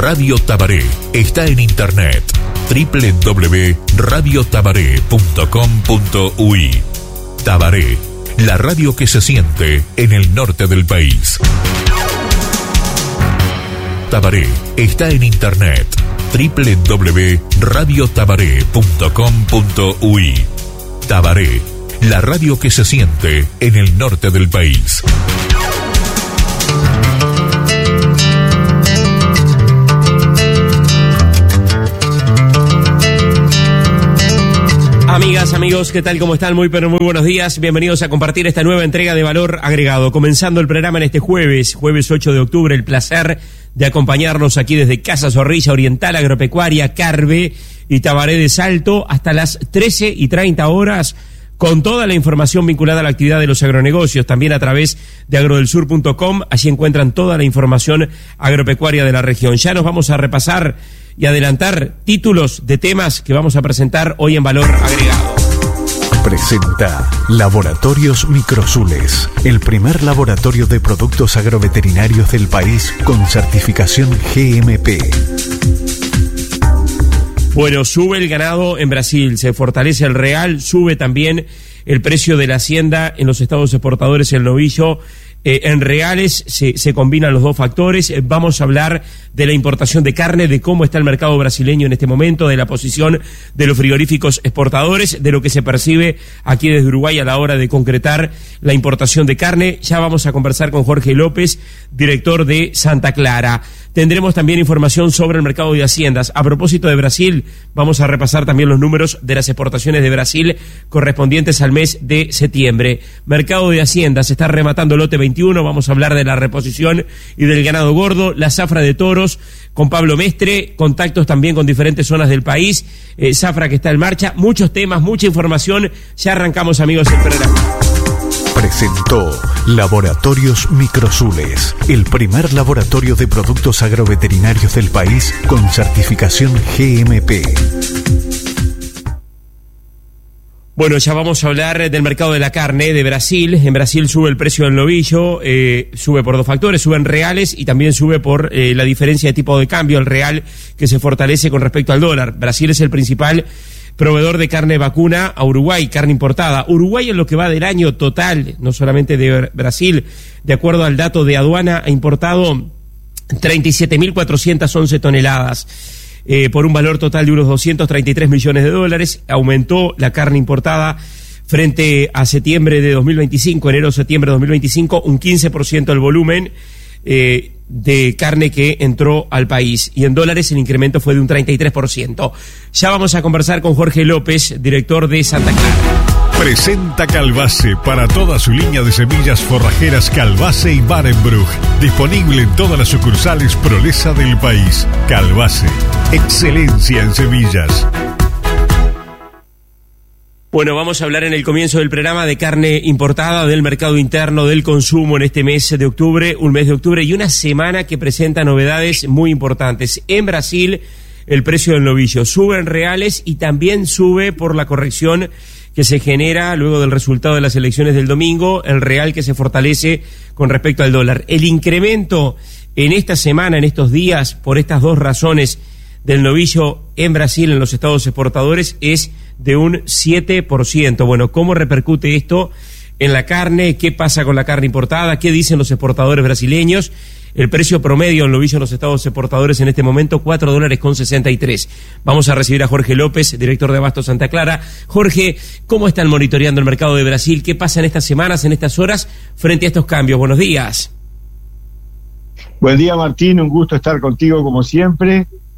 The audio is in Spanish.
Radio Tabaré está en internet www.radiotabaré.com.uy. Tabaré, la radio que se siente en el norte del país. Tabaré está en internet www.radiotabaré.com.uy. Tabaré, la radio que se siente en el norte del país. Amigas, amigos, ¿qué tal? ¿Cómo están? Muy buenos días. Bienvenidos a compartir esta nueva entrega de Valor Agregado. Comenzando el programa en este jueves 8 de octubre. El placer de acompañarnos aquí desde Casa Zorrilla Oriental Agropecuaria, Carve y Tabaré de Salto hasta las 13:30 con toda la información vinculada a la actividad de los agronegocios, también a través de agrodelsur.com. Allí encuentran toda la información agropecuaria de la región. Ya nos vamos a repasar y adelantar títulos de temas que vamos a presentar hoy en Valor Agregado. Presenta Laboratorios Microsules, el primer laboratorio de productos agroveterinarios del país con certificación GMP. Bueno, sube el ganado en Brasil, se fortalece el real, sube también el precio de la hacienda en los estados exportadores, el novillo. En reales se combinan los dos factores. Vamos a hablar de la importación de carne, de cómo está el mercado brasileño en este momento, de la posición de los frigoríficos exportadores, de lo que se percibe aquí desde Uruguay a la hora de concretar la importación de carne. Ya vamos a conversar con Jorge López, director de Santa Clara. Tendremos también información sobre el mercado de haciendas. A propósito de Brasil, vamos a repasar también los números de las exportaciones de Brasil correspondientes al mes de septiembre. Mercado de haciendas, se está rematando el lote 21, vamos a hablar de la reposición y del ganado gordo, la zafra de toros con Pablo Mestre, contactos también con diferentes zonas del país, zafra que está en marcha, muchos temas, mucha información. Ya arrancamos, amigos, el programa. Presentó Laboratorios Microsules, el primer laboratorio de productos agroveterinarios del país con certificación GMP. Bueno, ya vamos a hablar del mercado de la carne de Brasil. En Brasil sube el precio del novillo, sube por dos factores, sube en reales y también sube por la diferencia de tipo de cambio, el real que se fortalece con respecto al dólar. Brasil es el principal proveedor de carne vacuna a Uruguay, carne importada. Uruguay en lo que va del año total, no solamente de Brasil, de acuerdo al dato de aduana, ha importado 37.411 toneladas. Por un valor total de unos 233 millones de dólares. Aumentó la carne importada frente a septiembre de 2025, enero-septiembre de 2025, un 15% el volumen de carne que entró al país. Y en dólares el incremento fue de un 33%. Ya vamos a conversar con Jorge López, director de Santa Clara. Presenta Calbase para toda su línea de semillas forrajeras Calbase y Barenbruch. Disponible en todas las sucursales Prolesa del país. Calbase, excelencia en semillas. Bueno, vamos a hablar en el comienzo del programa de carne importada, del mercado interno, del consumo en este mes de octubre, un mes de octubre y una semana que presenta novedades muy importantes. En Brasil, el precio del novillo sube en reales y también sube por la corrección que se genera luego del resultado de las elecciones del domingo, el real que se fortalece con respecto al dólar. El incremento en esta semana, en estos días, por estas dos razones del novillo en Brasil, en los estados exportadores, es de un 7%. Bueno, ¿cómo repercute esto en la carne? ¿Qué pasa con la carne importada? ¿Qué dicen los exportadores brasileños? El precio promedio en novillo en los estados exportadores en este momento, $4.63. Vamos a recibir a Jorge López, director de Abasto Santa Clara. Jorge, ¿cómo están monitoreando el mercado de Brasil? ¿Qué pasa en estas semanas, en estas horas, frente a estos cambios? Buenos días. Buen día, Martín, un gusto estar contigo como siempre.